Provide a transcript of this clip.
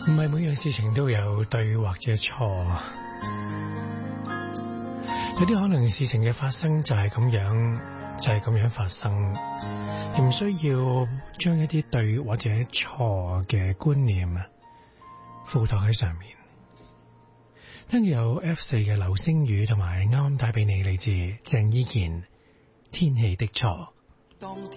唔係每樣事情都有對或者錯，有啲可能事情嘅發生就係咁樣，就係咁樣發生，唔需要將一啲對或者錯嘅觀念附託喺上面。跟住有 F4 嘅流星雨，同埋啱啱帶俾你嚟自鄭伊健天氣的錯。